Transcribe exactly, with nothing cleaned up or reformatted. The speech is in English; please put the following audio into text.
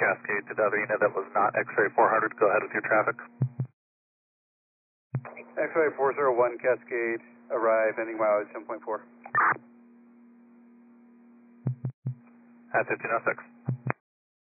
Cascade to Davina, that was not X-ray four hundred. Go ahead with your traffic. X-ray four zero one Cascade, arrive, ending mileage seven point four. At fifteen oh six.